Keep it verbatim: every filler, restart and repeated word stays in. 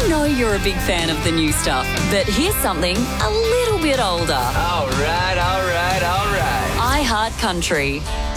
know you're a big fan of the new stuff, but here's something a little bit older. All right, all right, all right. iHeart Country.